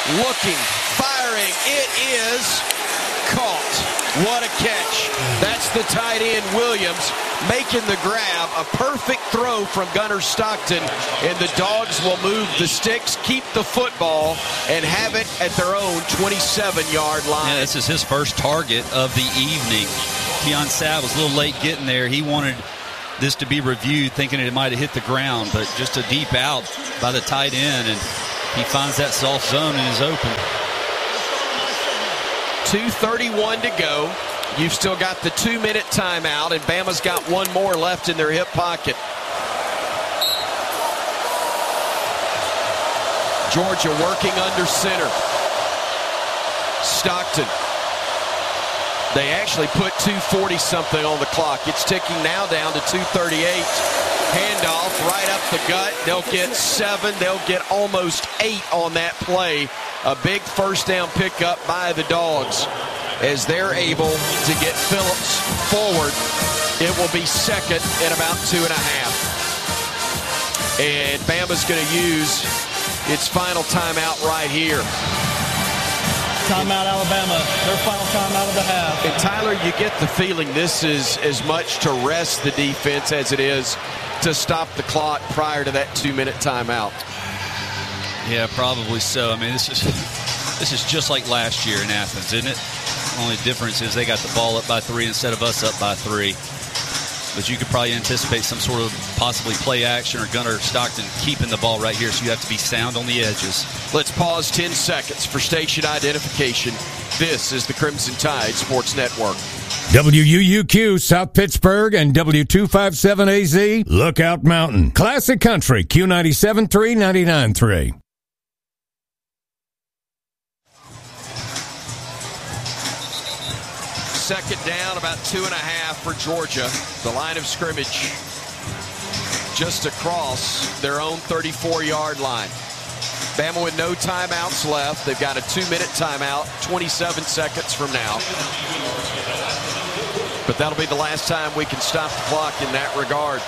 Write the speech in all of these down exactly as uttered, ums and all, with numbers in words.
looking, firing. It is caught. What a catch. That's the tight end, Williams, making the grab. A perfect throw from Gunnar Stockton, and the Dogs will move the sticks, keep the football, and have it at their own twenty-seven-yard line. Yeah, this is his first target of the evening. Keon Sabb was a little late getting there. He wanted this to be reviewed, thinking it might have hit the ground, but just a deep out by the tight end, and he finds that soft zone and is open. two thirty-one to go. You've still got the two-minute timeout, and Bama's got one more left in their hip pocket. Georgia working under center. Stockton. They actually put two forty something on the clock. It's ticking now down to two thirty-eight. Handoff right up the gut. They'll get seven. They'll get almost eight on that play. A big first down pickup by the Dogs as they're able to get Phillips forward. It will be second and about two and a half. And Bama's going to use its final timeout right here. Timeout, Alabama. Their final timeout of the half. And Tyler, you get the feeling this is as much to rest the defense as it is to stop the clock prior to that two-minute timeout. Yeah, probably so. I mean, this is this is just like last year in Athens, isn't it? The only difference is they got the ball up by three instead of us up by three. But you could probably anticipate some sort of possibly play action or Gunnar Stockton keeping the ball right here, so you have to be sound on the edges. Let's pause ten seconds for station identification. This is the Crimson Tide Sports Network. W U U Q, South Pittsburgh, and W two fifty-seven A Z, Lookout Mountain. Classic Country, Q ninety-seven three, ninety-nine three. Second down, about two and a half for Georgia. The line of scrimmage just across their own thirty-four-yard line. Bama with no timeouts left. They've got a two-minute timeout, twenty-seven seconds from now. But that'll be the last time we can stop the clock in that regard.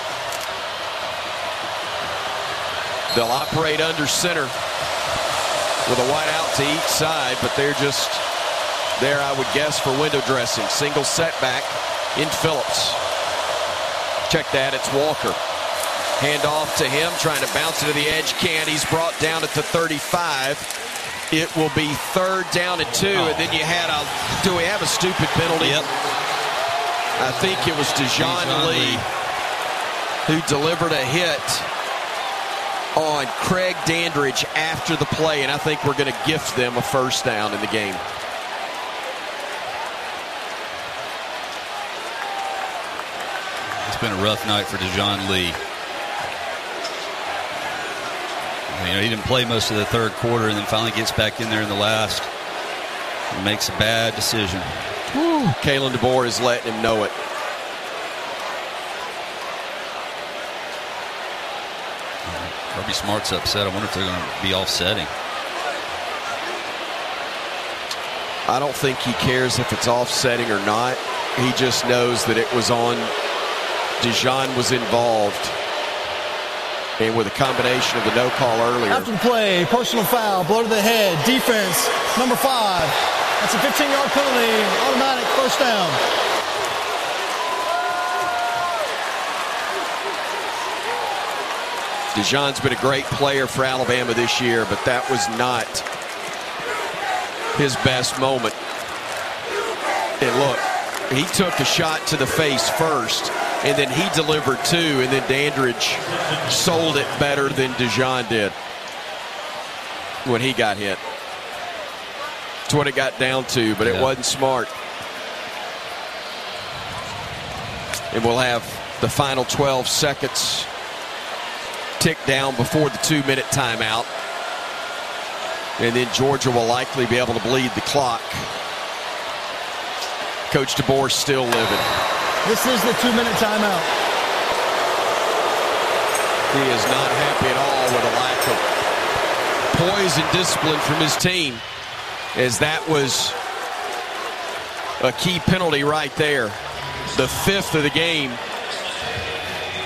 They'll operate under center with a wide out to each side, but they're just there, I would guess, for window dressing. Single setback in Phillips. Check that, it's Walker. Hand off to him, trying to bounce it to the edge. Can't. He's brought down at the thirty-five. It will be third down and two, oh. And then you had a, do we have a stupid penalty? Yep. I think it was Dejon Lee who delivered a hit on Craig Dandridge after the play, and I think we're going to gift them a first down in the game. It's been a rough night for Dejon Lee. You know, he didn't play most of the third quarter and then finally gets back in there in the last and makes a bad decision. Woo. Kalen DeBoer is letting him know it. Kirby Smart's upset. I wonder if they're going to be offsetting. I don't think he cares if it's offsetting or not. He just knows that it was on. Dejon was involved. And with a combination of the no call earlier. After the play, personal foul, blow to the head, defense, number five. That's a fifteen-yard penalty, automatic first down. Dejon's been a great player for Alabama this year, but that was not his best moment. And look, he took a shot to the face first, and then he delivered two, and then Dandridge sold it better than Dejon did when he got hit. That's what it got down to, but yeah. It wasn't smart. And we'll have the final twelve seconds tick down before the two-minute timeout. And then Georgia will likely be able to bleed the clock. Coach DeBoer still living. This is the two-minute timeout. He is not happy at all with a lack of poise and discipline from his team, as that was a key penalty right there. The fifth of the game.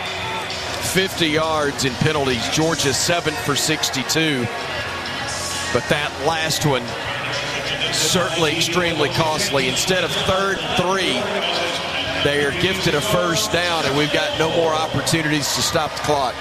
fifty yards in penalties. Georgia seven for sixty-two. But that last one, certainly extremely costly. Instead of third and three, they are gifted a first down, and we've got no more opportunities to stop the clock.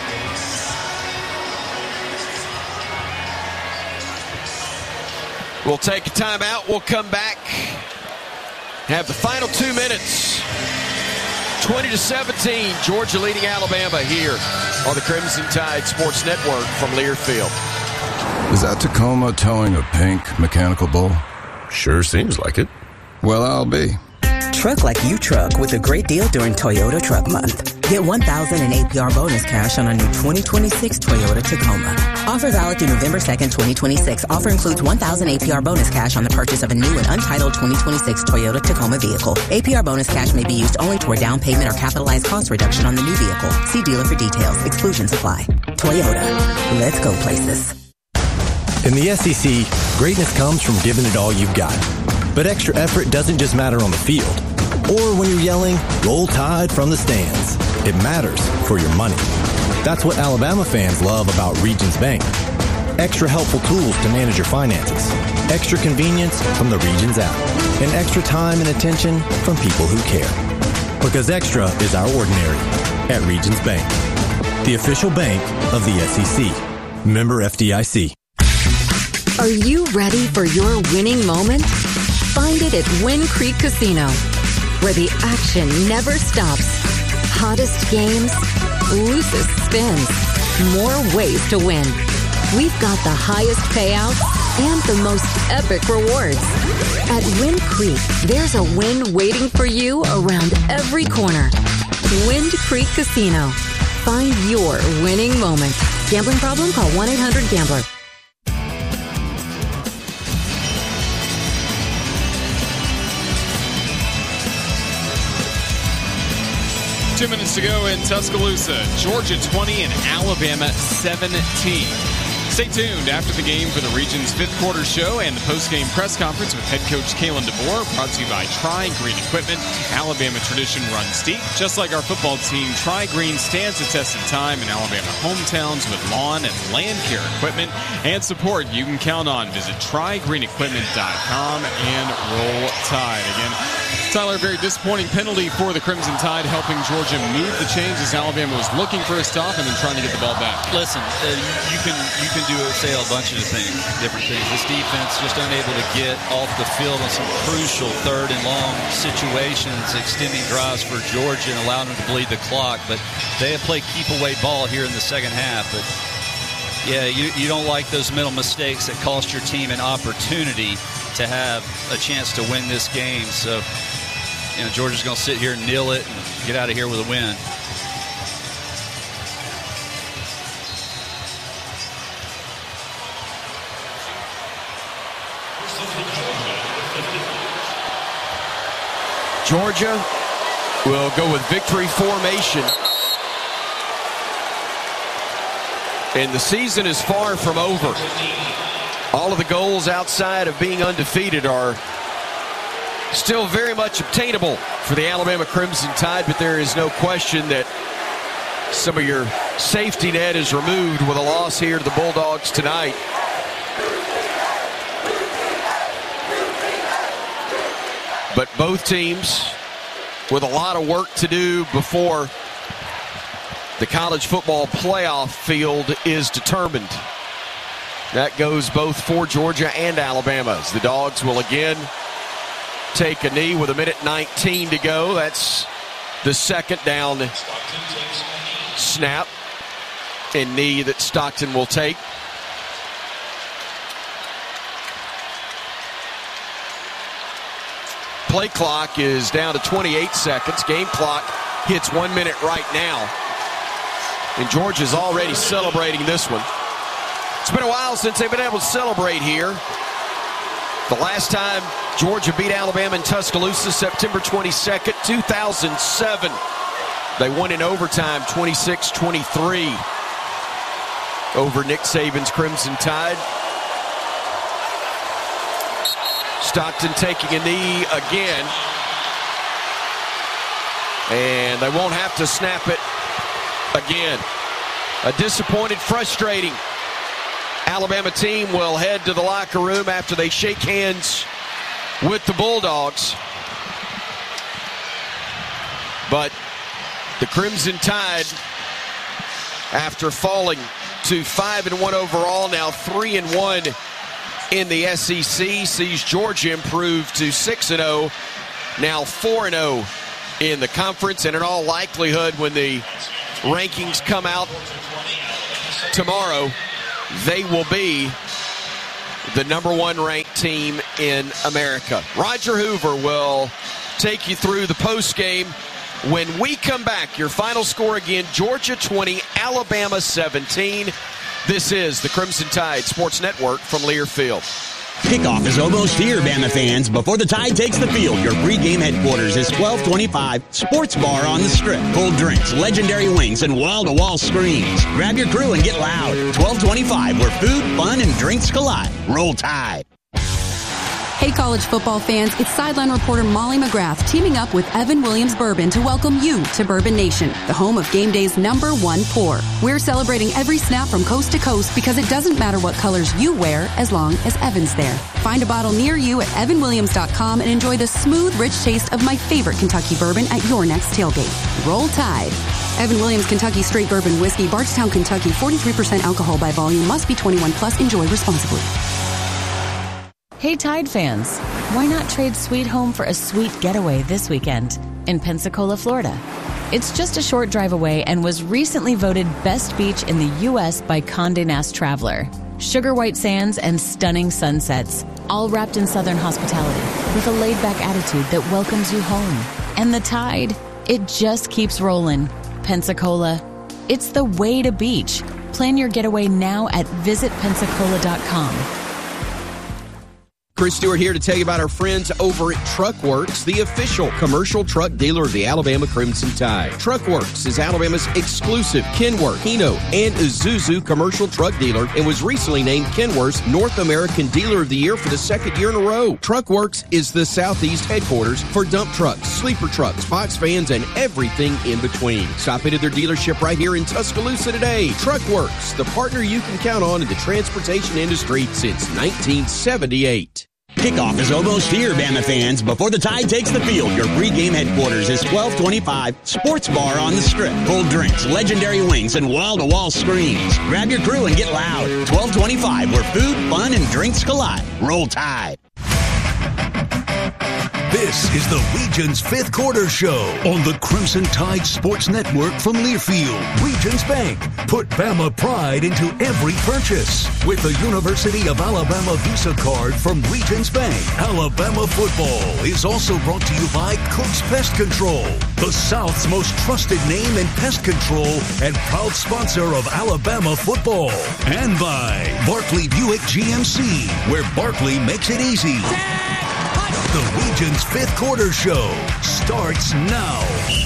We'll take a timeout. We'll come back. Have the final two minutes. twenty to seventeen, Georgia leading Alabama here on the Crimson Tide Sports Network from Learfield. Is that Tacoma towing a pink mechanical bull? Sure seems like it. Well, I'll be. Truck like you truck with a great deal during Toyota Truck Month. Get one thousand dollars in A P R bonus cash on a new twenty twenty-six Toyota Tacoma. Offer valid through November second, twenty twenty-six. Offer includes one thousand dollars A P R bonus cash on the purchase of a new and untitled twenty twenty-six Toyota Tacoma vehicle. A P R bonus cash may be used only toward down payment or capitalized cost reduction on the new vehicle. See dealer for details. Exclusions apply. Toyota. Let's go places. In the S E C, greatness comes from giving it all you've got. But extra effort doesn't just matter on the field. Or when you're yelling, "Roll Tide" from the stands. It matters for your money. That's what Alabama fans love about Regions Bank. Extra helpful tools to manage your finances. Extra convenience from the Regions app. And extra time and attention from people who care. Because extra is our ordinary at Regions Bank. The official bank of the S E C. Member F D I C. Are you ready for your winning moment? Find it at Wind Creek Casino, where the action never stops. Hottest games, loosest spins, more ways to win. We've got the highest payouts and the most epic rewards. At Wind Creek, there's a win waiting for you around every corner. Wind Creek Casino. Find your winning moment. Gambling problem? Call one eight hundred gambler. Two minutes to go in Tuscaloosa. Georgia twenty and Alabama seventeen. Stay tuned after the game for the region's fifth quarter show and the post-game press conference with head coach Kalen DeBoer, brought to you by Tri-Green Equipment. Alabama tradition runs deep. Just like our football team, Tri-Green stands the test of time in Alabama hometowns with lawn and land care equipment and support you can count on. Visit tri green equipment dot com and roll Tide. Again, Tyler, a very disappointing penalty for the Crimson Tide, helping Georgia move the chains as Alabama was looking for a stop and then trying to get the ball back. Listen, uh, you can you can do say a bunch of things, different things. This defense just unable to get off the field on some crucial third and long situations, extending drives for Georgia and allowing them to bleed the clock. But they have played keep-away ball here in the second half. But yeah, you, you don't like those mental mistakes that cost your team an opportunity to have a chance to win this game. So, you know, Georgia's going to sit here and kneel it and get out of here with a win. Georgia will go with victory formation. And the season is far from over. All of the goals outside of being undefeated are still very much obtainable for the Alabama Crimson Tide, but there is no question that some of your safety net is removed with a loss here to the Bulldogs tonight. But both teams with a lot of work to do before the college football playoff field is determined. That goes both for Georgia and Alabama, as the Dogs will again take a knee with a minute nineteen to go. That's the second down snap and knee that Stockton will take. Play clock is down to twenty-eight seconds. Game clock hits one minute right now. And Georgia's already celebrating this one. It's been a while since they've been able to celebrate here. The last time Georgia beat Alabama in Tuscaloosa, September twenty-second, two thousand seven. They won in overtime, twenty-six twenty-three over Nick Saban's Crimson Tide. Stockton taking a knee again. And they won't have to snap it again. A disappointed, frustrating Alabama team will head to the locker room after they shake hands with the Bulldogs. But the Crimson Tide, after falling to five and one overall, now three and one in the S E C, sees Georgia improve to six and oh, now four and oh in the conference. And in all likelihood, when the rankings come out tomorrow, they will be the number one ranked team in America. Roger Hoover will take you through the postgame. When we come back, your final score again, Georgia twenty, Alabama seventeen. This is the Crimson Tide Sports Network from Learfield. Kickoff is almost here, Bama fans. Before the Tide takes the field, your pregame headquarters is twelve twenty-five Sports Bar on the Strip. Cold drinks, legendary wings, and wall-to-wall screens. Grab your crew and get loud. twelve twenty-five, where food, fun, and drinks collide. Roll Tide. Hey, college football fans, it's sideline reporter Molly McGrath teaming up with Evan Williams Bourbon to welcome you to Bourbon Nation, the home of game day's number one pour. We're celebrating every snap from coast to coast because it doesn't matter what colors you wear as long as Evan's there. Find a bottle near you at evan williams dot com and enjoy the smooth, rich taste of my favorite Kentucky bourbon at your next tailgate. Roll Tide. Evan Williams Kentucky Straight Bourbon Whiskey, Bardstown, Kentucky, forty-three percent alcohol by volume, must be twenty-one plus. Enjoy responsibly. Hey Tide fans, why not trade Sweet Home for a sweet getaway this weekend in Pensacola, Florida? It's just a short drive away and was recently voted best beach in the U S by Condé Nast Traveler. Sugar white sands and stunning sunsets, all wrapped in Southern hospitality with a laid-back attitude that welcomes you home. And the Tide, it just keeps rolling. Pensacola, it's the way to beach. Plan your getaway now at visit pensacola dot com. Chris Stewart here to tell you about our friends over at Truckworks, the official commercial truck dealer of the Alabama Crimson Tide. Truckworks is Alabama's exclusive Kenworth, Hino, and Isuzu commercial truck dealer and was recently named Kenworth's North American Dealer of the Year for the second year in a row. Truckworks is the Southeast headquarters for dump trucks, sleeper trucks, box vans, and everything in between. Stop into their dealership right here in Tuscaloosa today. Truckworks, the partner you can count on in the transportation industry since nineteen seventy-eight. Kickoff is almost here, Bama fans. Before the Tide takes the field, your pregame headquarters is twelve twenty-five Sports Bar on the Strip. Cold drinks, legendary wings, and wall-to-wall screens. Grab your crew and get loud. twelve twenty-five, where food, fun, and drinks collide. Roll Tide. This is the Regions Fifth Quarter Show on the Crimson Tide Sports Network from Learfield. Regions Bank. Put Bama pride into every purchase. With the University of Alabama Visa card from Regions Bank. Alabama football is also brought to you by Cook's Pest Control, the South's most trusted name in pest control and proud sponsor of Alabama football. And by Barkley Buick G M C, where Barkley makes it easy. The Regions Fifth Quarter Show starts now.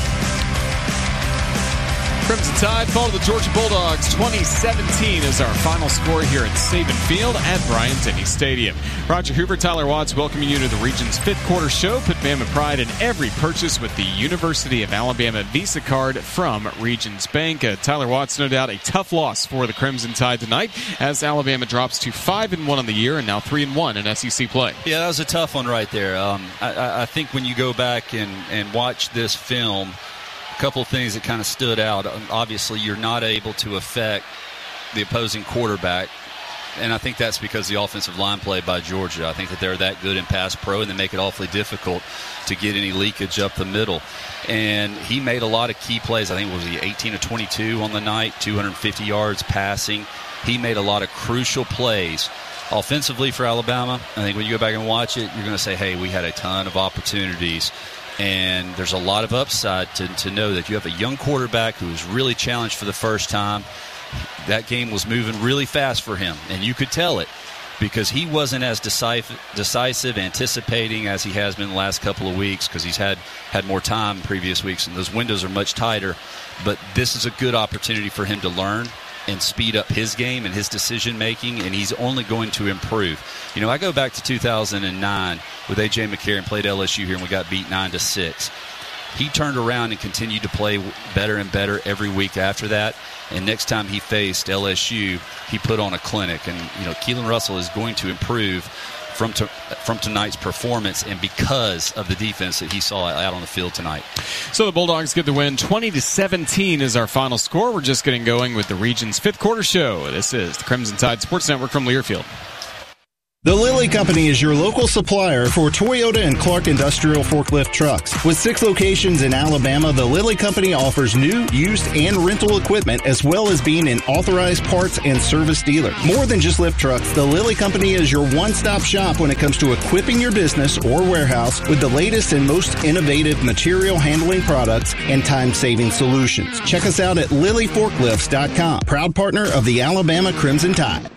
Crimson Tide fall to the Georgia Bulldogs. twenty seventeen is our final score here at Saban Field at Bryant-Denny Stadium. Roger Hoover, Tyler Watts welcoming you to the Region's Fifth Quarter Show. Put Bama pride in every purchase with the University of Alabama Visa card from Regions Bank. Uh, Tyler Watts, no doubt a tough loss for the Crimson Tide tonight as Alabama drops to five and one on the year and now three and one in S E C play. Yeah, that was a tough one right there. Um, I, I think when you go back and, and watch this film, a couple of things that kind of stood out. Obviously, you're not able to affect the opposing quarterback, and I think that's because the offensive line play by Georgia. I think that they're that good in pass pro, and they make it awfully difficult to get any leakage up the middle. And he made a lot of key plays. I think, was he eighteen of twenty-two on the night, two hundred fifty yards passing. He made a lot of crucial plays. Offensively for Alabama, I think when you go back and watch it, you're going to say, hey, we had a ton of opportunities. And there's a lot of upside to, to know that you have a young quarterback who was really challenged for the first time. That game was moving really fast for him, and you could tell it because he wasn't as decisive, decisive anticipating as he has been the last couple of weeks because he's had, had more time in previous weeks, and those windows are much tighter. But this is a good opportunity for him to learn and speed up his game and his decision-making, and he's only going to improve. You know, I go back to two thousand nine with A J McCarron, played L S U here, and we got beat nine to six. He turned around and continued to play better and better every week after that. And next time he faced L S U, he put on a clinic. And, you know, Keelan Russell is going to improve from to, from tonight's performance and because of the defense that he saw out on the field tonight. So the Bulldogs get the win. twenty to seventeen is our final score. We're just getting going with the region's fifth quarter show. This is the Crimson Tide Sports Network from Learfield. The Lilly Company is your local supplier for Toyota and Clark Industrial Forklift trucks. With six locations in Alabama, the Lilly Company offers new, used, and rental equipment, as well as being an authorized parts and service dealer. More than just lift trucks, the Lilly Company is your one-stop shop when it comes to equipping your business or warehouse with the latest and most innovative material handling products and time-saving solutions. Check us out at lilly forklifts dot com, proud partner of the Alabama Crimson Tide.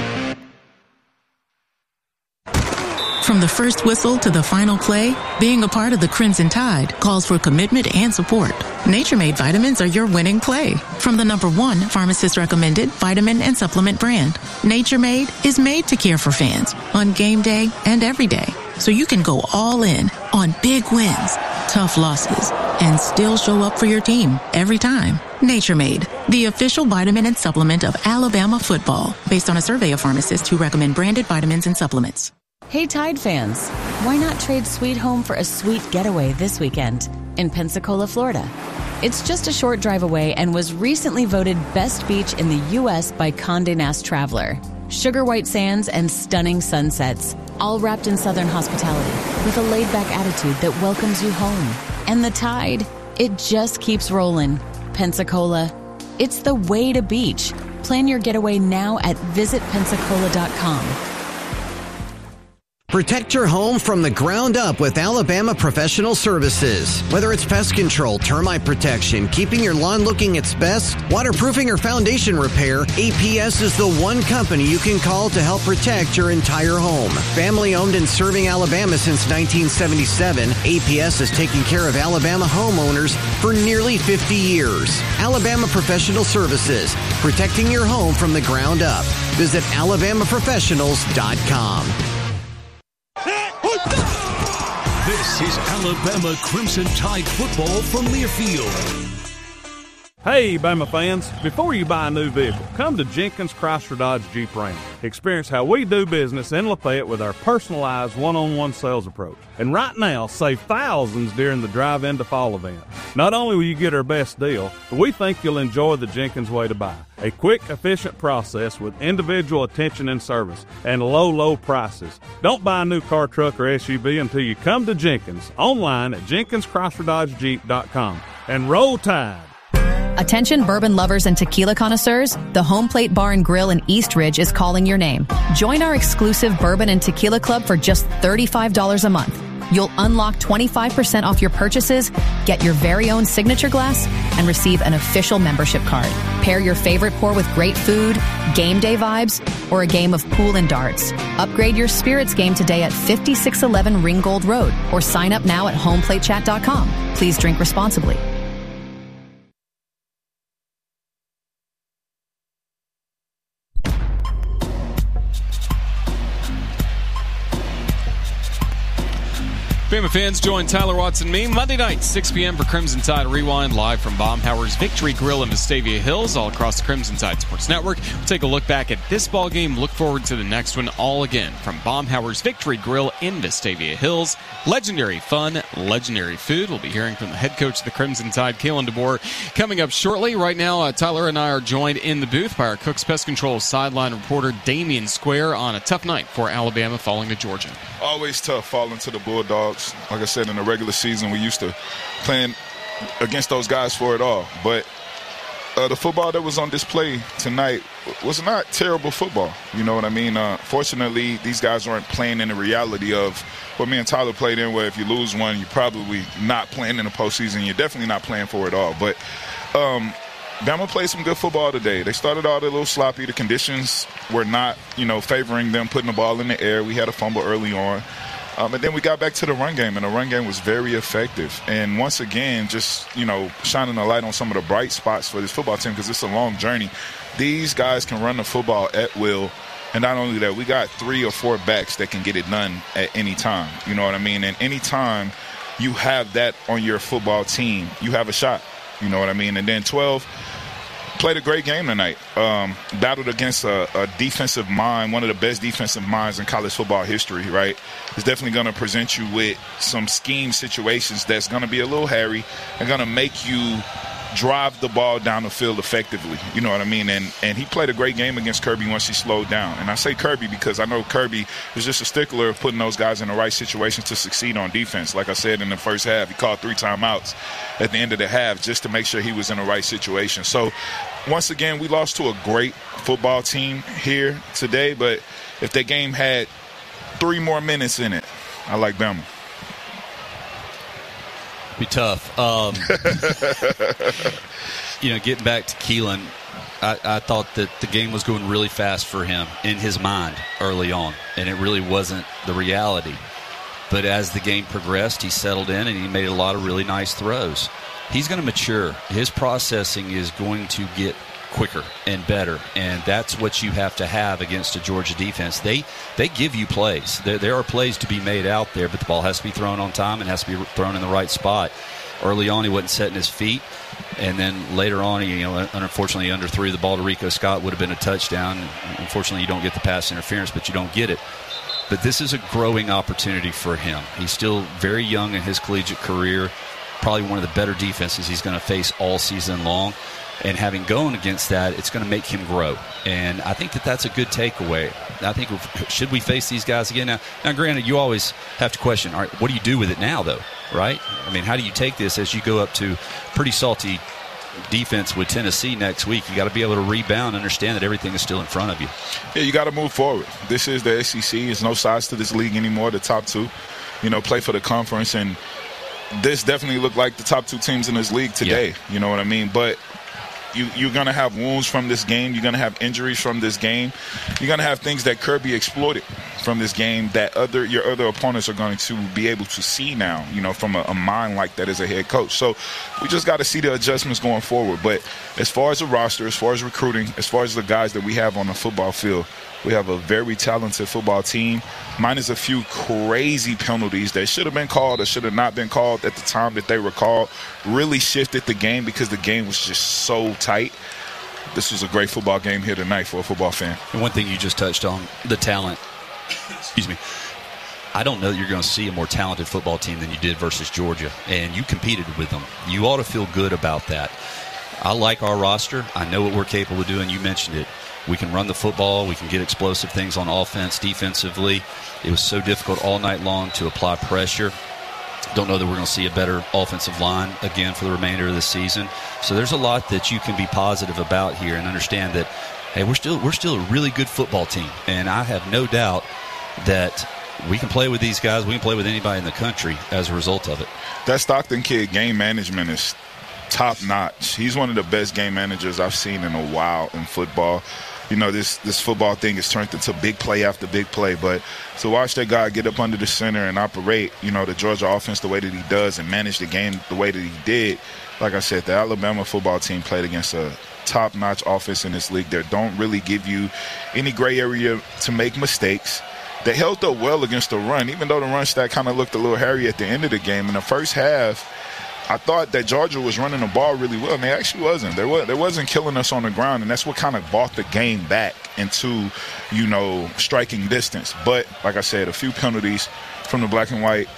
From the first whistle to the final play, being a part of the Crimson Tide calls for commitment and support. Nature Made vitamins are your winning play. From the number one pharmacist-recommended vitamin and supplement brand, Nature Made is made to care for fans on game day and every day, so you can go all in on big wins, tough losses, and still show up for your team every time. Nature Made, the official vitamin and supplement of Alabama football, based on a survey of pharmacists who recommend branded vitamins and supplements. Hey Tide fans, why not trade Sweet Home for a sweet getaway this weekend in Pensacola, Florida? It's just a short drive away and was recently voted best beach in the U S by Condé Nast Traveler. Sugar white sands and stunning sunsets, all wrapped in Southern hospitality with a laid-back attitude that welcomes you home. And the Tide, it just keeps rolling. Pensacola, it's the way to beach. Plan your getaway now at visit pensacola dot com. Protect your home from the ground up with Alabama Professional Services. Whether it's pest control, termite protection, keeping your lawn looking its best, waterproofing, or foundation repair, A P S is the one company you can call to help protect your entire home. Family owned and serving Alabama since nineteen seventy-seven, A P S has taken care of Alabama homeowners for nearly fifty years. Alabama Professional Services, protecting your home from the ground up. Visit alabama professionals dot com. This is Alabama Crimson Tide football from Learfield. Hey, Bama fans, before you buy a new vehicle, come to Jenkins Chrysler Dodge Jeep Ram. Experience how we do business in Lafayette with our personalized one-on-one sales approach. And right now, save thousands during the drive-in to fall event. Not only will you get our best deal, but we think you'll enjoy the Jenkins way to buy. A quick, efficient process with individual attention and service and low, low prices. Don't buy a new car, truck, or S U V until you come to Jenkins, online at jenkins chrysler dodge jeep dot com. And roll Tide! Attention bourbon lovers and tequila connoisseurs, the Home Plate Bar and Grill in East Ridge is calling your name. Join our exclusive bourbon and tequila club for just thirty-five dollars a month. You'll unlock twenty-five percent off your purchases, get your very own signature glass, and receive an official membership card. Pair your favorite pour with great food, game day vibes, or a game of pool and darts. Upgrade your spirits game today at fifty-six eleven Ringgold Road or sign up now at home plate chat dot com. Please drink responsibly. Bama fans, join Tyler Watson and me Monday night, six p.m. for Crimson Tide Rewind, live from Baumhower's Victory Grill in Vestavia Hills, all across the Crimson Tide Sports Network. We'll take a look back at this ball game, look forward to the next one, all again from Baumhower's Victory Grill in Vestavia Hills. Legendary fun, legendary food. We'll be hearing from the head coach of the Crimson Tide, Kalen DeBoer, coming up shortly. Right now, uh, Tyler and I are joined in the booth by our Cooks Pest Control sideline reporter, Damian Square, on a tough night for Alabama falling to Georgia. Always tough falling to the Bulldogs. Like I said, in the regular season, we used to playing against those guys for it all. But uh, the football that was on display tonight was not terrible football. You know what I mean? Uh, fortunately, these guys aren't playing in the reality of what me and Tyler played in, where if you lose one, you're probably not playing in the postseason. You're definitely not playing for it all. But um, Bama played some good football today. They started out a little sloppy. The conditions were not, you know, favoring them putting the ball in the air. We had a fumble early on. Um, and then we got back to the run game, and the run game was very effective. And once again, just, you know, shining a light on some of the bright spots for this football team, because it's a long journey. These guys can run the football at will. And not only that, we got three or four backs that can get it done at any time. You know what I mean? And any time you have that on your football team, you have a shot. You know what I mean? And then twelve played a great game tonight. Um, battled against a, a defensive mind, one of the best defensive minds in college football history, right? It's definitely going to present you with some scheme situations that's going to be a little hairy and going to make you drive the ball down the field effectively. You know what I mean? And and he played a great game against Kirby once he slowed down. And I say Kirby because I know Kirby is just a stickler of putting those guys in the right situations to succeed on defense. Like I said in the first half, he called three timeouts at the end of the half just to make sure he was in the right situation. So once again, we lost to a great football team here today, but if that game had three more minutes in it, I like Bama. Be tough. Um, you know, getting back to Keelan, I, I thought that the game was going really fast for him in his mind early on, and it really wasn't the reality. But as the game progressed, he settled in and he made a lot of really nice throws. He's going to mature. His processing is going to get quicker and better, and that's what you have to have against a Georgia defense. They they give you plays. There, there are plays to be made out there, but the ball has to be thrown on time and has to be thrown in the right spot. Early on, he wasn't setting his feet, and then later on, he, you know, unfortunately, he underthrew the ball to Rico Scott. Would have been a touchdown. Unfortunately, you don't get the pass interference, but you don't get it. But this is a growing opportunity for him. He's still very young in his collegiate career, probably one of the better defenses he's going to face all season long. And having gone against that, it's going to make him grow. And I think that that's a good takeaway. I think, should we face these guys again? Now, now granted, you always have to question, all right, what do you do with it now, though, right? I mean, how do you take this as you go up to pretty salty defense with Tennessee next week? You got to be able to rebound and understand that everything is still in front of you. Yeah, you got to move forward. This is the S E C. There's no size to this league anymore. The top two, you know, play for the conference. And this definitely looked like the top two teams in this league today. Yeah. You know what I mean? But You, you're going to have wounds from this game. You're going to have injuries from this game. You're going to have things that Kirby exploited from this game that other your other opponents are going to be able to see now, you know, from a, a mind like that as a head coach. So we just got to see the adjustments going forward. But as far as the roster, as far as recruiting, as far as the guys that we have on the football field, we have a very talented football team, minus a few crazy penalties that should have been called or should have not been called at the time that they were called. Really shifted the game because the game was just so tight. This was a great football game here tonight for a football fan. And one thing you just touched on, the talent. Excuse me. I don't know that you're going to see a more talented football team than you did versus Georgia, and you competed with them. You ought to feel good about that. I like our roster. I know what we're capable of doing. You mentioned it. We can run the football. We can get explosive things on offense, defensively. It was so difficult all night long to apply pressure. Don't know that we're going to see a better offensive line again for the remainder of the season. So there's a lot that you can be positive about here and understand that, hey, we're still we're still a really good football team. And I have no doubt that we can play with these guys. We can play with anybody in the country as a result of it. That Stockton kid, game management is top-notch. He's one of the best game managers I've seen in a while in football. You know, this this football thing is turned into big play after big play. But to watch that guy get up under the center and operate, you know, the Georgia offense the way that he does and manage the game the way that he did, like I said, the Alabama football team played against a top-notch offense in this league that don't really give you any gray area to make mistakes. They held up well against the run, even though the run stat kind of looked a little hairy at the end of the game. In the first half, I thought that Georgia was running the ball really well, and they actually wasn't. They, was, they wasn't killing us on the ground, and that's what kind of brought the game back into, you know, striking distance. But, like I said, a few penalties from the black and white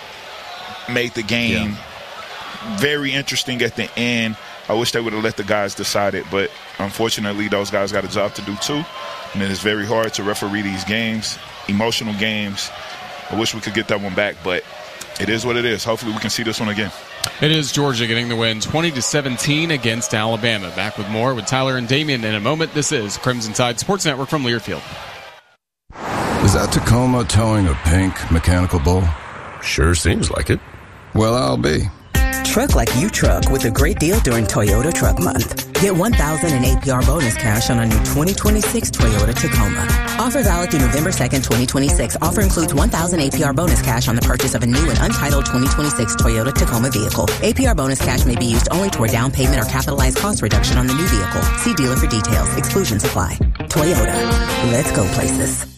made the game yeah. very interesting at the end. I wish they would have let the guys decide it, but unfortunately those guys got a job to do too, and it is very hard to referee these games, emotional games. I wish we could get that one back, but it is what it is. Hopefully we can see this one again. It is Georgia getting the win twenty to seventeen against Alabama. Back with more with Tyler and Damian in a moment. This is Crimson Tide Sports Network from Learfield. Is that Tacoma towing a pink mechanical bull? Sure seems like it. Well, I'll be. Truck like you truck with a great deal during Toyota Truck Month. Get one thousand dollars in A P R bonus cash on a new twenty twenty-six Toyota Tacoma. Offer valid through November second, twenty twenty-six. Offer includes one thousand dollars A P R bonus cash on the purchase of a new and untitled twenty twenty-six Toyota Tacoma vehicle. A P R bonus cash may be used only toward down payment or capitalized cost reduction on the new vehicle. See dealer for details. Exclusions apply. Toyota. Let's go places.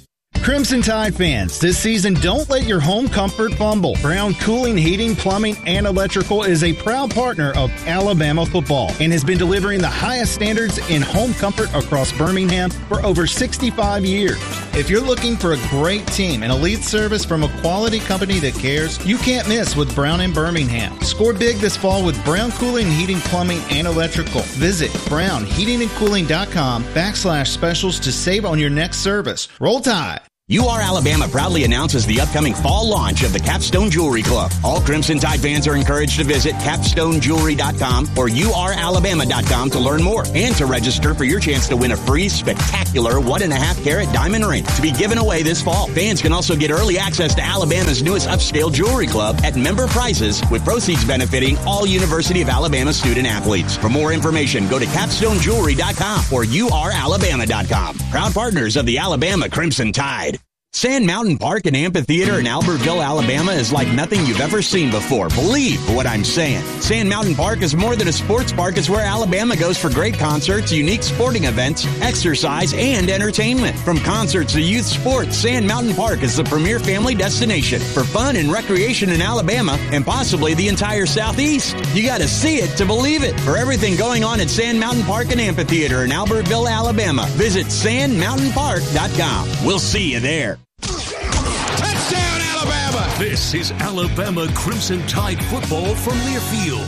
Crimson Tide fans, this season don't let your home comfort fumble. Brown Cooling, Heating, Plumbing, and Electrical is a proud partner of Alabama football and has been delivering the highest standards in home comfort across Birmingham for over sixty-five years. If you're looking for a great team and elite service from a quality company that cares, you can't miss with Brown in Birmingham. Score big this fall with Brown Cooling, Heating, Plumbing, and Electrical. Visit brown heating and cooling dot com backslash specials to save on your next service. Roll Tide. U R Alabama proudly announces the upcoming fall launch of the Capstone Jewelry Club. All Crimson Tide fans are encouraged to visit capstone jewelry dot com or u r alabama dot com to learn more and to register for your chance to win a free spectacular one and a half carat diamond ring to be given away this fall. Fans can also get early access to Alabama's newest upscale jewelry club at member prices, with proceeds benefiting all University of Alabama student athletes. For more information, go to capstone jewelry dot com or u r alabama dot com. Proud partners of the Alabama Crimson Tide. Sand Mountain Park and Amphitheater in Albertville, Alabama is like nothing you've ever seen before. Believe what I'm saying. Sand Mountain Park is more than a sports park. It's where Alabama goes for great concerts, unique sporting events, exercise, and entertainment. From concerts to youth sports, Sand Mountain Park is the premier family destination for fun and recreation in Alabama and possibly the entire Southeast. You got to see it to believe it. For everything going on at Sand Mountain Park and Amphitheater in Albertville, Alabama, visit sand mountain park dot com. We'll see you there. Touchdown, Alabama! This is Alabama Crimson Tide football from Learfield.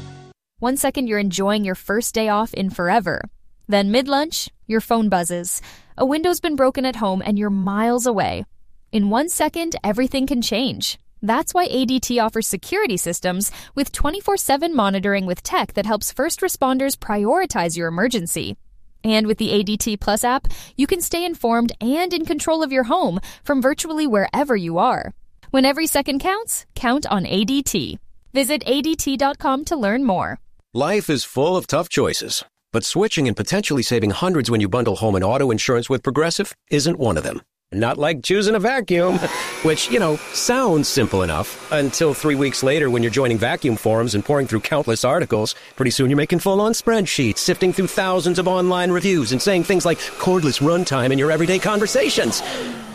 One second you're enjoying your first day off in forever. Then mid-lunch, your phone buzzes. A window's been broken at home and you're miles away. In one second, everything can change. That's why A D T offers security systems with twenty-four seven monitoring with tech that helps first responders prioritize your emergency. And with the A D T Plus app, you can stay informed and in control of your home from virtually wherever you are. When every second counts, count on A D T. Visit A D T dot com to learn more. Life is full of tough choices, but switching and potentially saving hundreds when you bundle home and auto insurance with Progressive isn't one of them. Not like choosing a vacuum, which, you know, sounds simple enough until three weeks later when you're joining vacuum forums and pouring through countless articles. Pretty soon you're making full-on spreadsheets, sifting through thousands of online reviews and saying things like cordless runtime in your everyday conversations.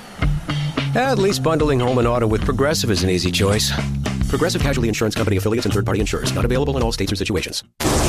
At least bundling home and auto with Progressive is an easy choice. Progressive Casualty Insurance Company affiliates and third-party insurers. Not available in all states or situations.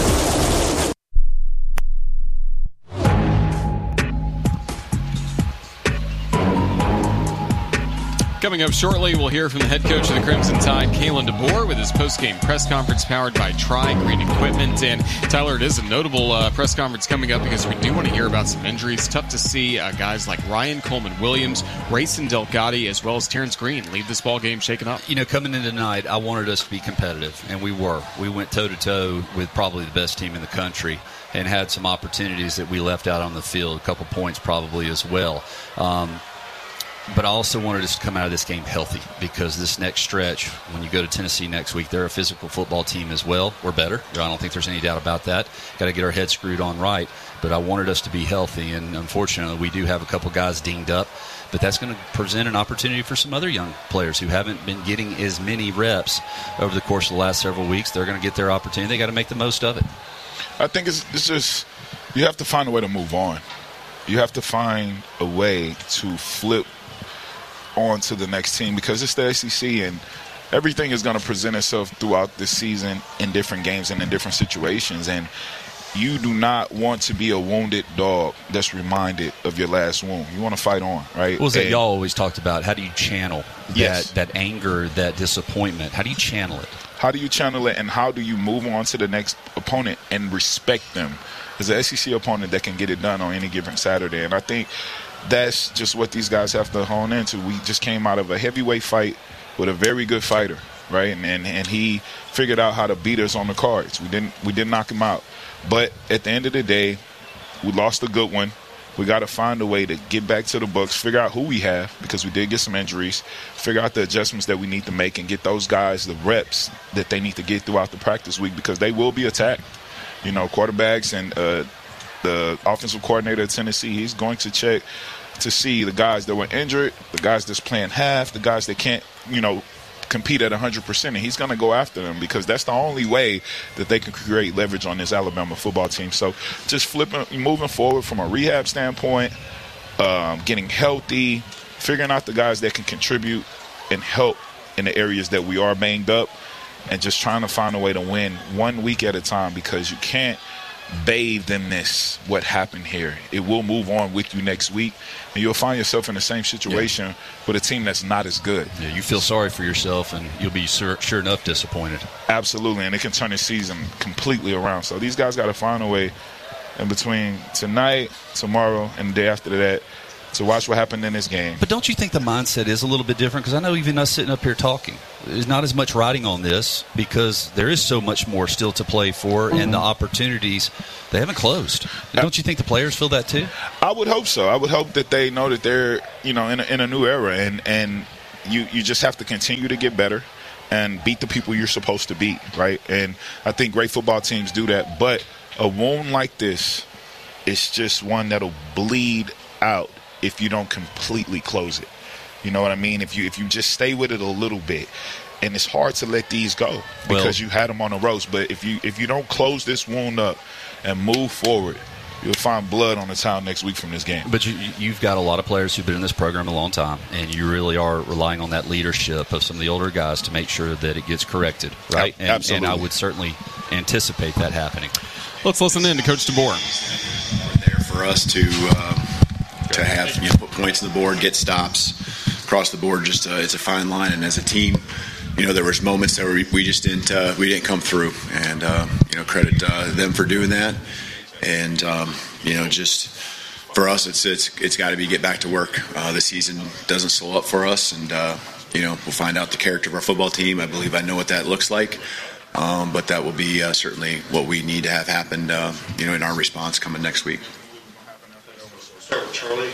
Coming up shortly, we'll hear from the head coach of the Crimson Tide, Kalen DeBoer, with his post-game press conference powered by Tri-Green Equipment. And Tyler, it is a notable uh, press conference coming up because we do want to hear about some injuries. Tough to see uh, guys like Ryan Coleman-Williams, Rayson Delgatti, as well as Terrence Green leave this ball game shaken up. You know, coming in tonight, I wanted us to be competitive, and we were. We went toe-to-toe with probably the best team in the country and had some opportunities that we left out on the field, a couple points probably as well. Um, But I also wanted us to come out of this game healthy because this next stretch, when you go to Tennessee next week, they're a physical football team as well. We're better. I don't think there's any doubt about that. Got to get our heads screwed on right. But I wanted us to be healthy, and unfortunately, we do have a couple guys dinged up. But that's going to present an opportunity for some other young players who haven't been getting as many reps over the course of the last several weeks. They're going to get their opportunity. They got to make the most of it. I think it's, it's just you have to find a way to move on. You have to find a way to flip on to the next team because it's the S E C and everything is going to present itself throughout this season in different games and in different situations, and you do not want to be a wounded dog that's reminded of your last wound. You want to fight on, right? What was that y'all always talked about? How do you channel that, yes. that anger, that disappointment? How do you channel it? How do you channel it, and how do you move on to the next opponent and respect them? There's an S E C opponent that can get it done on any given Saturday, and I think that's just what these guys have to hone into. We just came out of a heavyweight fight with a very good fighter, right? And, and and he figured out how to beat us on the cards. We didn't we didn't knock him out. But at the end of the day, we lost a good one. We got to find a way to get back to the books, figure out who we have, because we did get some injuries, figure out the adjustments that we need to make, and get those guys the reps that they need to get throughout the practice week, because they will be attacked. You know, quarterbacks and uh, the offensive coordinator at Tennessee, he's going to check to see the guys that were injured, the guys that's playing half, the guys that can't, you know, compete at one hundred percent, and he's going to go after them because that's the only way that they can create leverage on this Alabama football team. So just flipping, moving forward from a rehab standpoint, um, getting healthy, figuring out the guys that can contribute and help in the areas that we are banged up, and just trying to find a way to win one week at a time, because you can't bathe in this, what happened here. It will move on with you next week, and you'll find yourself in the same situation yeah. with a team that's not as good. Yeah, you feel sorry for yourself, and you'll be sure, sure enough disappointed. Absolutely, and it can turn the season completely around. So these guys got to find a way in between tonight, tomorrow, and the day after that to watch what happened in this game. But don't you think the mindset is a little bit different? Because I know even us sitting up here talking, there's not as much riding on this, because there is so much more still to play for, mm-hmm. and the opportunities, they haven't closed. Don't you think the players feel that too? I would hope so. I would hope that they know that they're, you know, in a, in a new era, and, and you, you just have to continue to get better and beat the people you're supposed to beat, right? And I think great football teams do that. But a wound like this, it's just one that'll bleed out if you don't completely close it. You know what I mean? If you if you just stay with it a little bit. And it's hard to let these go because well, you had them on the ropes. But if you if you don't close this wound up and move forward, you'll find blood on the towel next week from this game. But you, you've got a lot of players who've been in this program a long time, and you really are relying on that leadership of some of the older guys to make sure that it gets corrected, right? And, Absolutely. And I would certainly anticipate that happening. Let's listen in to Coach DeBoer. There for us to uh, to have, you know, put points on the board, get stops across the board. Just uh, it's a fine line, and as a team, you know, there was moments that we, we just didn't uh, we didn't come through, and uh, you know, credit uh, them for doing that. And um, you know, just for us, it's it's it's got to be get back to work. Uh, the season doesn't slow up for us, and uh, you know, we'll find out the character of our football team. I believe I know what that looks like, um, but that will be uh, certainly what we need to have happen. Uh, you know, in our response coming next week. Start with Charlie.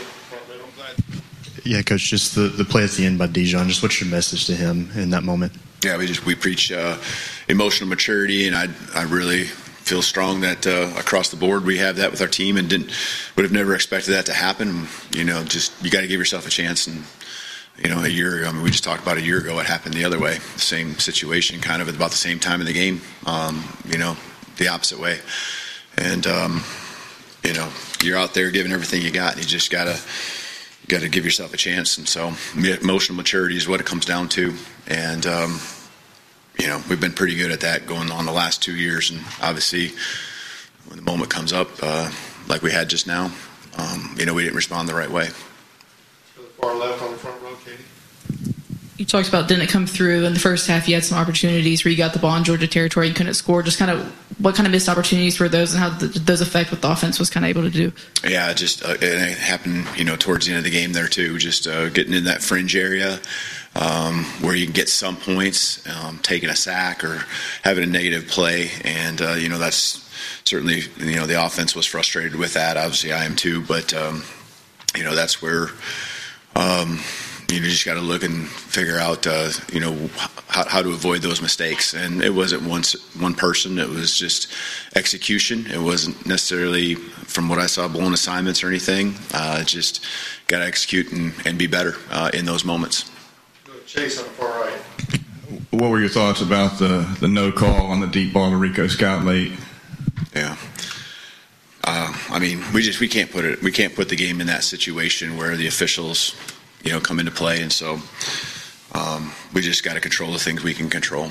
Yeah, Coach, just the, the play at the end by Dijon, just what's your message to him in that moment? Yeah, we just we preach uh, emotional maturity, and I I really feel strong that uh, across the board we have that with our team, and didn't would have never expected that to happen. You know, just you got to give yourself a chance. And you know, a year ago, I mean, we just talked about a year ago what happened the other way, the same situation, kind of at about the same time in the game. Um, you know, the opposite way, and um, you know, you're out there giving everything you got, and you just gotta. got to give yourself a chance. And so emotional maturity is what it comes down to. And, um, you know, we've been pretty good at that going on the last two years. And obviously, when the moment comes up, uh, like we had just now, um, you know, we didn't respond the right way. Far left on the front row, Katie. You talked about didn't come through in the first half. You had some opportunities where you got the ball in Georgia territory and couldn't score. Just kind of what kind of missed opportunities were those, and how did those affect what the offense was kind of able to do? Yeah, just uh, it happened, you know, towards the end of the game there too. Just uh, getting in that fringe area um, where you can get some points, um, taking a sack or having a negative play, and uh, you know that's certainly, you know, the offense was frustrated with that. Obviously, I am too, but um, you know that's where. Um, You just got to look and figure out, uh, you know, how, how to avoid those mistakes. And it wasn't one one person; it was just execution. It wasn't necessarily, from what I saw, blown assignments or anything. Uh, just got to execute and, and be better uh, in those moments. Chase on the far right. What were your thoughts about the the no call on the deep ball to Rico Scott late? Yeah. Uh, I mean, we just we can't put it we can't put the game in that situation where the officials, you know, come into play, and so um, we just got to control the things we can control.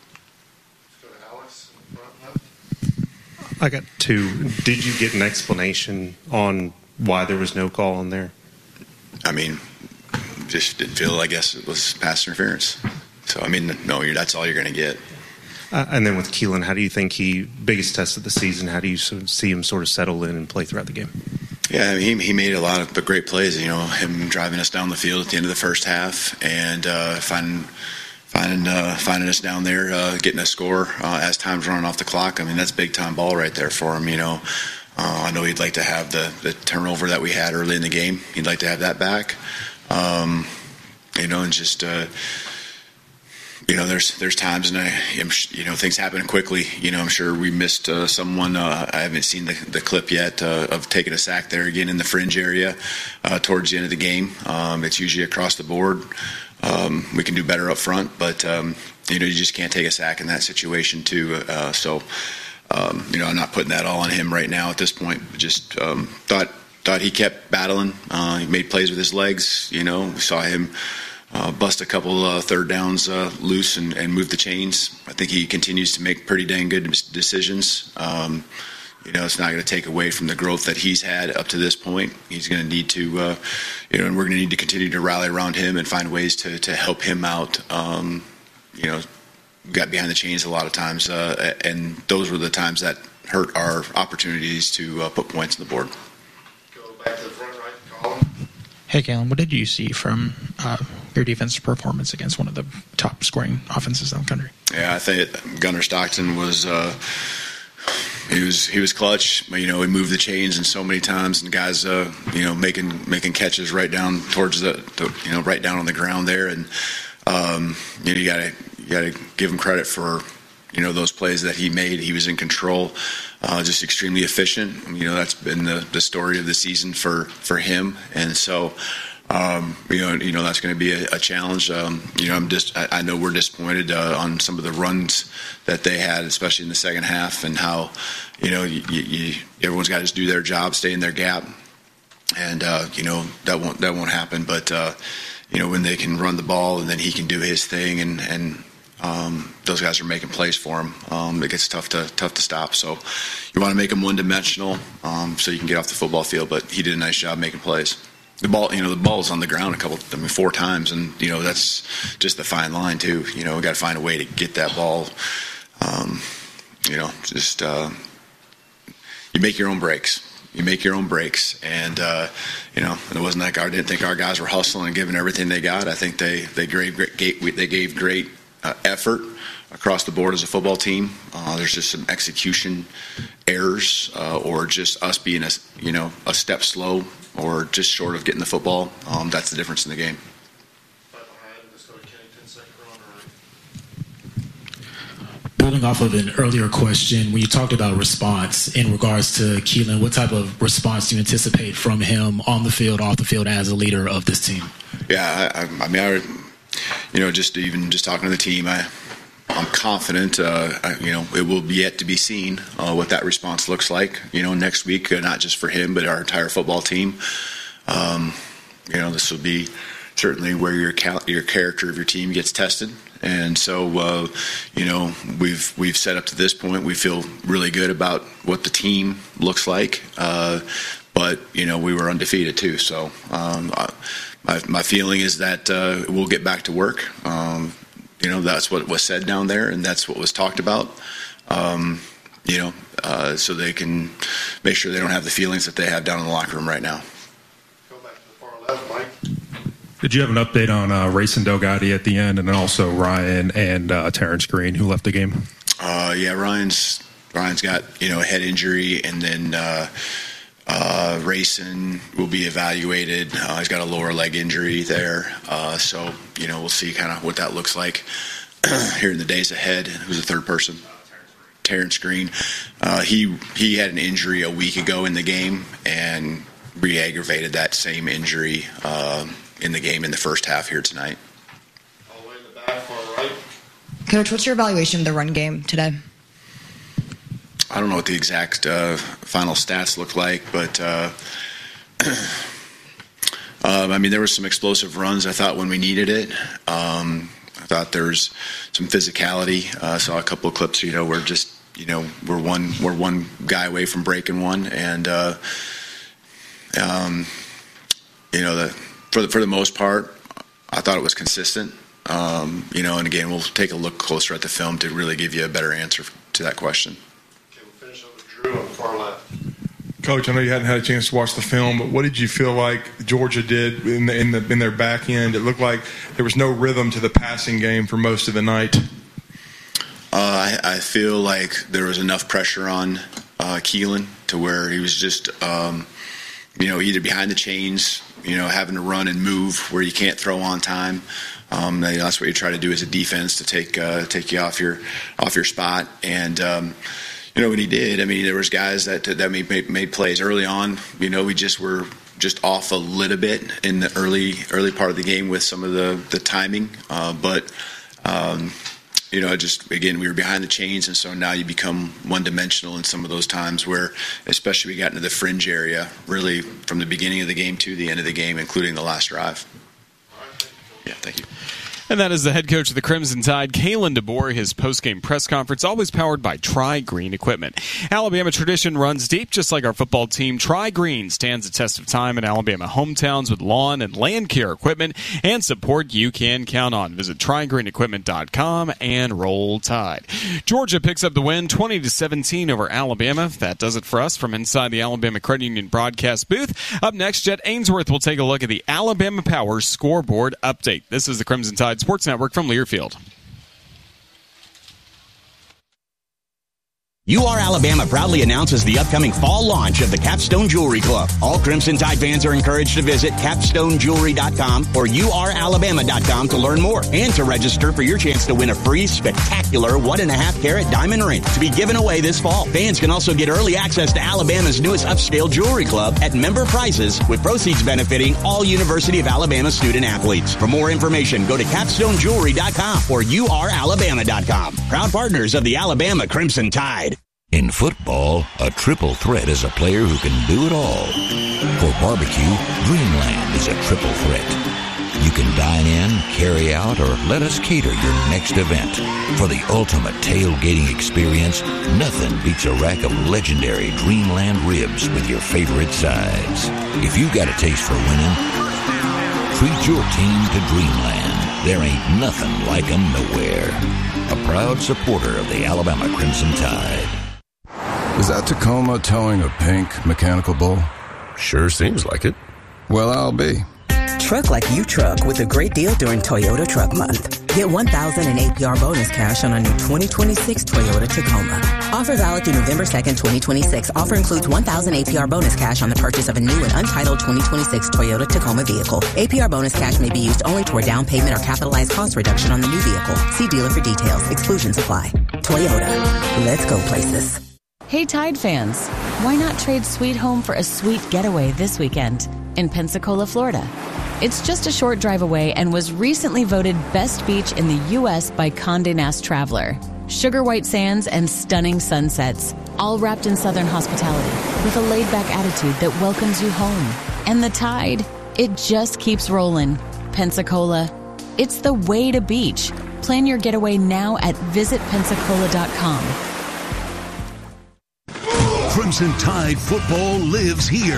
I got two. Did you get an explanation on why there was no call on there? I mean, just didn't feel, I guess it was pass interference. So, I mean, no, you're, that's all you're going to get. Uh, and then with Keelan, how do you think he, biggest test of the season, how do you see him sort of settle in and play throughout the game? Yeah, I mean, he, he made a lot of great plays. You know, him driving us down the field at the end of the first half and uh, finding finding uh, finding us down there, uh, getting a score uh, as time's running off the clock. I mean, that's big time ball right there for him. You know, uh, I know he'd like to have the, the turnover that we had early in the game. He'd like to have that back. Um, you know, and just. Uh, You know, there's there's times, and I, you know, things happen quickly. You know, I'm sure we missed uh, someone. Uh, I haven't seen the, the clip yet uh, of taking a sack there again in the fringe area uh, towards the end of the game. Um, it's usually across the board. Um, we can do better up front, but um, you know, you just can't take a sack in that situation too. Uh, so, um, you know, I'm not putting that all on him right now at this point. Just um, thought thought he kept battling. Uh, he made plays with his legs. You know, we saw him uh, bust a couple uh, third downs uh, loose and, and move the chains. I think he continues to make pretty dang good decisions. Um, you know, it's not going to take away from the growth that he's had up to this point. He's going to need to, uh, you know, and we're going to need to continue to rally around him and find ways to to help him out. Um, you know, got behind the chains a lot of times, uh, and those were the times that hurt our opportunities to uh, put points on the board. Go back to the front right, Colin. Hey, Kalen, what did you see from uh, your defensive performance against one of the top scoring offenses in the country? Yeah, I think Gunnar Stockton was uh, he was he was clutch. You know, he moved the chains and so many times, and guys, uh, you know, making making catches right down towards the, the you know right down on the ground there, and um, you know you got to you got to give him credit for. You know, those plays that he made, he was in control, uh, just extremely efficient. You know, that's been the, the story of the season for, for him. And so, um, you know, you know that's going to be a, a challenge. Um, you know, I'm just, I, I know we're disappointed uh, on some of the runs that they had, especially in the second half, and how, you know, you, you, everyone's got to just do their job, stay in their gap, and uh, you know that won't that won't happen. But uh, you know, when they can run the ball and then he can do his thing, and and Um, those guys are making plays for him. Um, it gets tough to tough to stop. So you want to make him one-dimensional um, so you can get off the football field. But he did a nice job making plays. The ball, you know, the ball's on the ground a couple, I mean, four times, and you know that's just the fine line too. You know, we got to find a way to get that ball. Um, you know, just uh, you make your own breaks. You make your own breaks, and uh, you know, and it wasn't like I didn't think our guys were hustling and giving everything they got. I think they they gave great, they gave great. Uh, effort across the board as a football team. Uh, there's just some execution errors, uh, or just us being a you know a step slow, or just short of getting the football. Um, that's the difference in the game. Building off of an earlier question, when you talked about response in regards to Keelan, what type of response do you anticipate from him on the field, off the field, as a leader of this team? Yeah, I, I mean, I. You know, just even just talking to the team, I, I'm confident. Uh, I, you know, it will be yet to be seen uh, what that response looks like. You know, next week, uh, not just for him, but our entire football team. Um, you know, this will be certainly where your cal- your character of your team gets tested. And so, uh, you know, we've we've set up to this point. We feel really good about what the team looks like. Uh, but you know, we were undefeated too. So. Um, I, My, my feeling is that uh, we'll get back to work. Um, you know, that's what was said down there, and that's what was talked about. Um, you know, uh, so they can make sure they don't have the feelings that they have down in the locker room right now. Go back to the far left, Mike. Did you have an update on uh, Rayson Delgatti at the end, and then also Ryan and uh, Terrence Green, who left the game? Uh, yeah, Ryan's Ryan's got you know a head injury, and then. Uh, Uh, Rayson will be evaluated. Uh, he's got a lower leg injury there. Uh, so, you know, we'll see kind of what that looks like here in the days ahead. Who's the third person? Terrence Green. Uh, he he had an injury a week ago in the game and re-aggravated that same injury uh, in the game in the first half here tonight. All the way in the back, far right. Coach, what's your evaluation of the run game today? I don't know what the exact uh, final stats look like, but uh, um, I mean, there were some explosive runs, I thought, when we needed it. Um, I thought there was some physicality. I uh, saw a couple of clips, you know, where just, you know, we're one, we're one guy away from breaking one. And, uh, um, you know, the, for, the, for the most part, I thought it was consistent. Um, you know, and again, we'll take a look closer at the film to really give you a better answer to that question. Drew on the far left. Coach, I know you hadn't had a chance to watch the film, but what did you feel like Georgia did in the, in, the, in their back end? It looked like there was no rhythm to the passing game for most of the night. Uh, I, I feel like there was enough pressure on uh, Keelan to where he was just, um, you know, either behind the chains, you know, having to run and move where you can't throw on time. Um, that's what you try to do as a defense, to take uh, take you off your off your spot. And um, you know, when he did, I mean, there was guys that that made, made made plays early on. You know, we just were just off a little bit in the early early part of the game with some of the the timing, uh, but. Um, you know, just again we were behind the chains, and so now you become one-dimensional in some of those times where, especially we got into the fringe area, really from the beginning of the game to the end of the game, including the last drive. Yeah, thank you. And that is the head coach of the Crimson Tide, Kalen DeBoer, his post-game press conference, always powered by Tri-Green Equipment. Alabama tradition runs deep, just like our football team. Tri-Green stands the test of time in Alabama hometowns with lawn and land care equipment and support you can count on. Visit tri green equipment dot com and roll Tide. Georgia picks up the win, twenty to seventeen over Alabama. That does it for us from inside the Alabama Credit Union broadcast booth. Up next, Jet Ainsworth will take a look at the Alabama Power scoreboard update. This is the Crimson Tide Sports Network from Learfield. U R Alabama proudly announces the upcoming fall launch of the Capstone Jewelry Club. All Crimson Tide fans are encouraged to visit capstone jewelry dot com or u r alabama dot com to learn more and to register for your chance to win a free spectacular one and a half carat diamond ring to be given away this fall. Fans can also get early access to Alabama's newest upscale jewelry club at member prices, with proceeds benefiting all University of Alabama student athletes. For more information, go to capstone jewelry dot com or u r alabama dot com. Proud partners of the Alabama Crimson Tide. In football, a triple threat is a player who can do it all. For barbecue, Dreamland is a triple threat. You can dine in, carry out, or let us cater your next event. For the ultimate tailgating experience, nothing beats a rack of legendary Dreamland ribs with your favorite sides. If you've got a taste for winning, treat your team to Dreamland. There ain't nothing like 'em nowhere. A proud supporter of the Alabama Crimson Tide. Is that Tacoma towing a pink mechanical bull? Sure seems like it. Well, I'll be. Truck like you truck with a great deal during Toyota Truck Month. Get one thousand dollars in A P R bonus cash on a new twenty twenty-six Toyota Tacoma. Offer valid through November second, twenty twenty-six. Offer includes one thousand dollars A P R bonus cash on the purchase of a new and untitled twenty twenty-six Toyota Tacoma vehicle. A P R bonus cash may be used only toward down payment or capitalized cost reduction on the new vehicle. See dealer for details. Exclusions apply. Toyota. Let's go places. Hey Tide fans, why not trade Sweet Home for a sweet getaway this weekend in Pensacola, Florida? It's just a short drive away and was recently voted best beach in the U S by Condé Nast Traveler. Sugar white sands and stunning sunsets, all wrapped in Southern hospitality with a laid-back attitude that welcomes you home. And the Tide, it just keeps rolling. Pensacola, it's the way to beach. Plan your getaway now at visit pensacola dot com. Crimson Tide football lives here.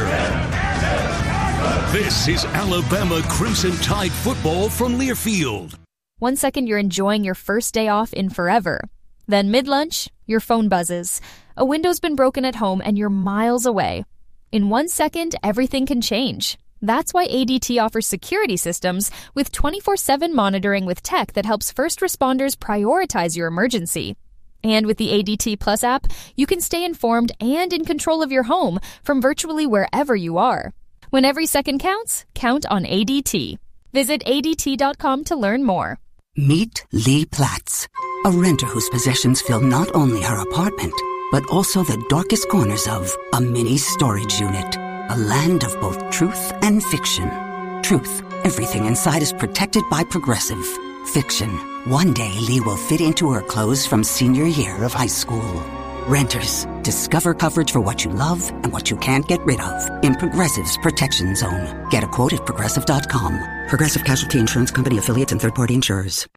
This is Alabama Crimson Tide football from Learfield. One second you're enjoying your first day off in forever. Then mid-lunch, your phone buzzes. A window's been broken at home and you're miles away. In one second, everything can change. That's why A D T offers security systems with twenty-four seven monitoring with tech that helps first responders prioritize your emergency. And with the A D T Plus app, you can stay informed and in control of your home from virtually wherever you are. When every second counts, count on A D T. Visit A D T dot com to learn more. Meet Lee Platts, a renter whose possessions fill not only her apartment, but also the darkest corners of a mini storage unit. A land of both truth and fiction. Truth, everything inside is protected by Progressive. Fiction, one day Lee will fit into her clothes from senior year of high school. Renters, discover coverage for what you love and what you can't get rid of in Progressive's Protection Zone. Get a quote at progressive dot com. Progressive Casualty Insurance Company affiliates and third-party insurers.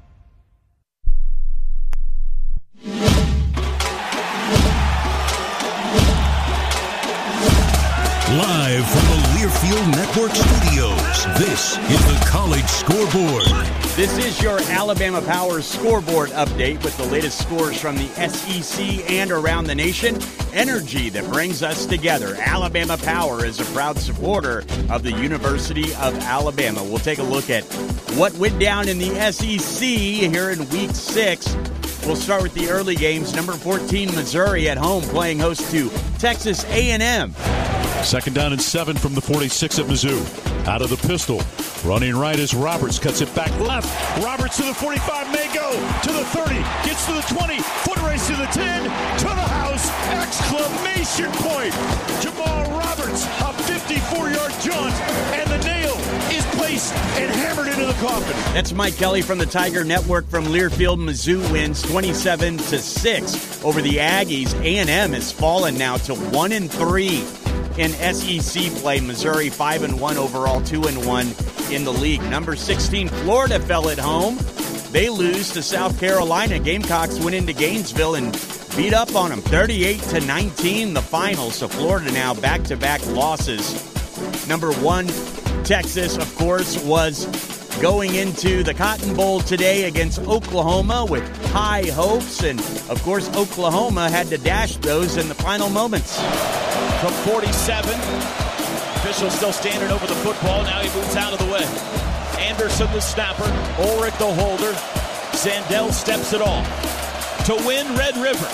Live from the Learfield Network studios, this is the College Scoreboard. This is your Alabama Power scoreboard update with the latest scores from the S E C and around the nation. Energy that brings us together. Alabama Power is a proud supporter of the University of Alabama. We'll take a look at what went down in the S E C here in week six. We'll start with the early games. Number fourteen, Missouri at home playing host to Texas A and M. Second down and seven from the forty-six at Mizzou. Out of the pistol. Running right as Roberts cuts it back left. Roberts to the forty-five, may go to the thirty, gets to the twenty, foot race to the ten, to the house, exclamation point. Jamal Roberts, a fifty-four-yard jaunt, and the nail is placed and hammered into the coffin. That's Mike Kelly from the Tiger Network from Learfield. Mizzou wins twenty-seven to six over the Aggies. A and M has fallen now to one and three in S E C play. Missouri five and one overall, two and one in the league. Number sixteen, Florida fell at home. They lose to South Carolina. Gamecocks went into Gainesville and beat up on them, thirty-eight to nineteen, the final. So Florida now back-to-back losses. Number one, Texas, of course, was going into the Cotton Bowl today against Oklahoma with high hopes. And, of course, Oklahoma had to dash those in the final moments. From forty-seven, official still standing over the football. Now he moves out of the way. Anderson the snapper, Ulrich the holder. Zandel steps it off. To win, Red River.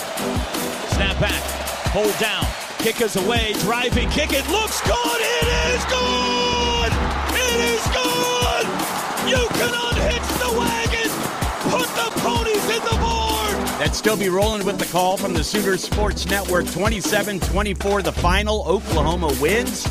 Snap back, hold down, kick is away, driving, kick, it looks good, it is good! It is good! You can unhitch the wagon, put the ponies in the board! That still be rolling with the call from the Sooners Sports Network. twenty-seven twenty-four the final. Oklahoma wins.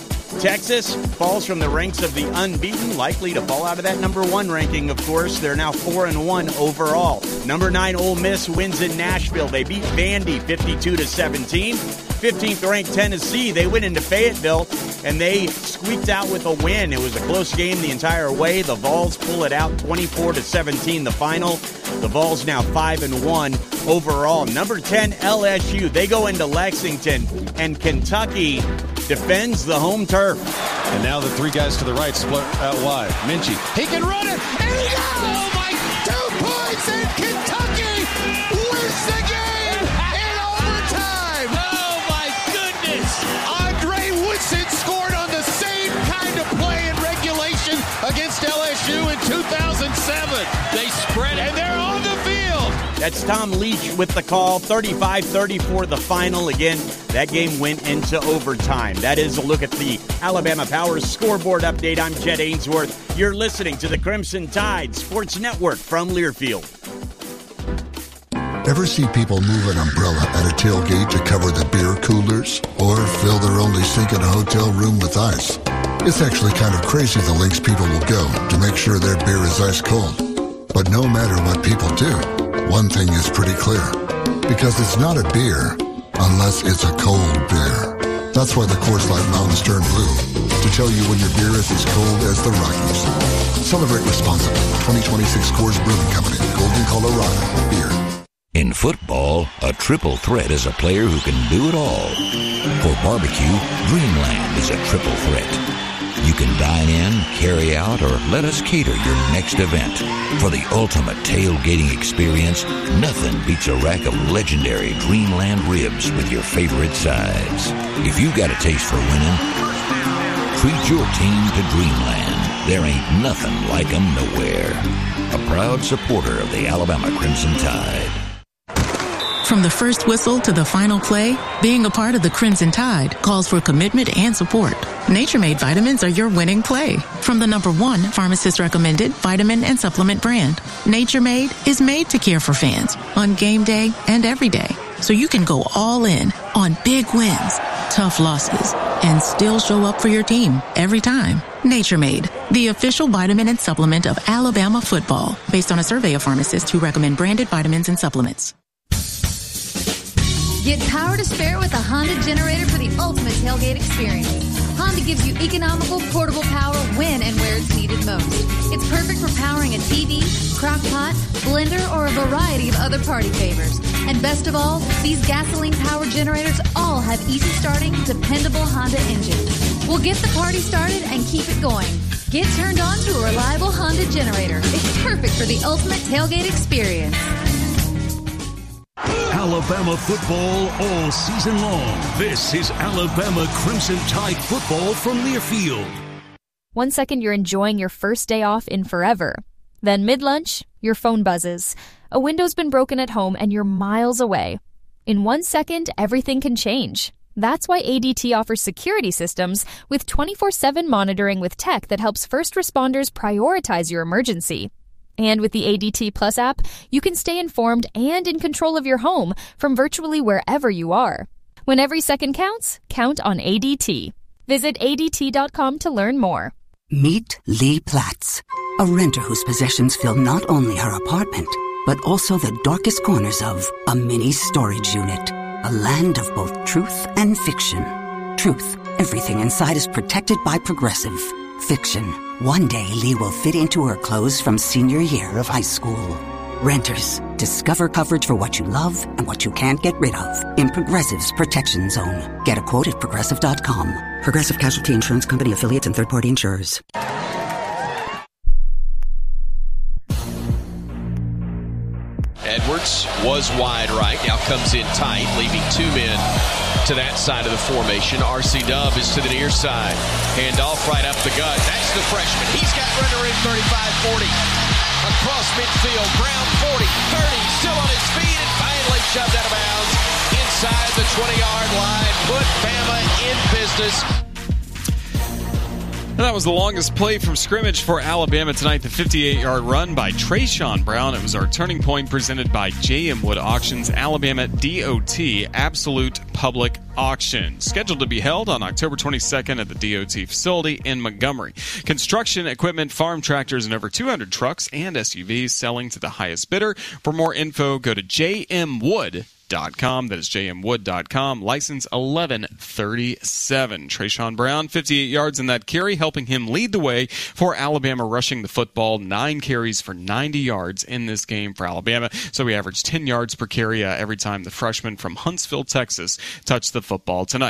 Texas falls from the ranks of the unbeaten, likely to fall out of that number one ranking, of course. They're now four and one overall. Number nine, Ole Miss wins in Nashville. They beat Vandy fifty-two to seventeen. fifteenth ranked Tennessee, they went into Fayetteville, and they squeaked out with a win. It was a close game the entire way. The Vols pull it out twenty-four to seventeen, the final. The Vols now five and one overall. Number ten, L S U, they go into Lexington, and Kentucky defends the home turf. And now the three guys to the right split out wide. Minchie, he can run it, and he goes! Oh my, two points, and Kentucky wins the game in overtime! Oh my goodness! Andre Woodson scored on the same kind of play in regulation against L S U in two thousand seven. They spread it, and they're on the field! That's Tom Leach with the call. thirty-five thirty-four the final. Again, that game went into overtime. That is a look at the Alabama Power scoreboard update. I'm Jed Ainsworth. You're listening to the Crimson Tide Sports Network from Learfield. Ever see people move an umbrella at a tailgate to cover the beer coolers? Or fill their only sink in a hotel room with ice? It's actually kind of crazy the lengths people will go to make sure their beer is ice cold. But no matter what people do, one thing is pretty clear. Because it's not a beer unless it's a cold beer. That's why the Coors Light Mountains turn blue. To tell you when your beer is as cold as the Rockies. Celebrate responsibly. twenty twenty-six Coors Brewing Company. Golden, Colorado. Beer. In football, a triple threat is a player who can do it all. For barbecue, Dreamland is a triple threat. You can dine in, carry out, or let us cater your next event. For the ultimate tailgating experience, nothing beats a rack of legendary Dreamland ribs with your favorite sides. If you've got a taste for winning, treat your team to Dreamland. There ain't nothing like 'em nowhere. A proud supporter of the Alabama Crimson Tide. From the first whistle to the final play, being a part of the Crimson Tide calls for commitment and support. Nature Made vitamins are your winning play. From the number one pharmacist-recommended vitamin and supplement brand, Nature Made is made to care for fans on game day and every day. So you can go all in on big wins, tough losses, and still show up for your team every time. Nature Made, the official vitamin and supplement of Alabama football, based on a survey of pharmacists who recommend branded vitamins and supplements. Get power to spare with a Honda generator for the ultimate tailgate experience. Honda gives you economical, portable power when and where it's needed most. It's perfect for powering a T V, crock pot, blender, or a variety of other party favors. And best of all, these gasoline-powered generators all have easy starting, dependable Honda engines. We'll get the party started and keep it going. Get turned on to a reliable Honda generator. It's perfect for the ultimate tailgate experience. Alabama football all season long. This is Alabama Crimson Tide football from Learfield. One second you're enjoying your first day off in forever. Then mid-lunch, your phone buzzes. A window's been broken at home and you're miles away. In one second, everything can change. That's why A D T offers security systems with twenty-four seven monitoring with tech that helps first responders prioritize your emergency. And with the A D T Plus app, you can stay informed and in control of your home from virtually wherever you are. When every second counts, count on A D T. Visit A D T dot com to learn more. Meet Lee Platz, a renter whose possessions fill not only her apartment, but also the darkest corners of a mini storage unit. A land of both truth and fiction. Truth, everything inside is protected by Progressive. Fiction, one day Lee will fit into her clothes from senior year of high school. Renters, discover coverage for what you love and what you can't get rid of in Progressive's Protection Zone. Get a quote at Progressive dot com. Progressive Casualty Insurance Company, affiliates, and third-party insurers. Edwards was wide right, now comes in tight, leaving two men to that side of the formation. R C Dub is to the near side. Handoff right up the gut. That's the freshman. He's got runner in thirty-five forty. Across midfield, Brown forty, thirty, still on his feet, and finally shoved out of bounds inside the twenty-yard line. Put Bama in business. And that was the longest play from scrimmage for Alabama tonight, the fifty-eight-yard run by Trayshawn Brown. It was our turning point presented by J M Wood Auctions, Alabama D O T, Absolute Public Auction. Scheduled to be held on October twenty-second at the D O T facility in Montgomery. Construction equipment, farm tractors, and over two hundred trucks and S U Vs selling to the highest bidder. For more info, go to j m wood dot com. That is j m wood dot com. License eleven thirty-seven. Trayshawn Brown, fifty-eight yards in that carry, helping him lead the way for Alabama rushing the football. Nine carries for ninety yards in this game for Alabama. So we averaged ten yards per carry uh, every time the freshman from Huntsville, Texas, touched the football tonight.